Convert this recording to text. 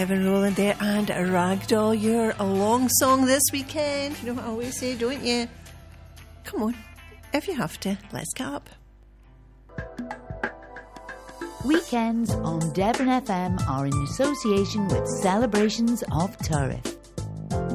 Evan Rowland there and Ragdoll, your long song this weekend. You know what I always say, don't you? Come on, if you have to, let's get up. Weekends on Devon FM are in association with Celebrations of Turriff.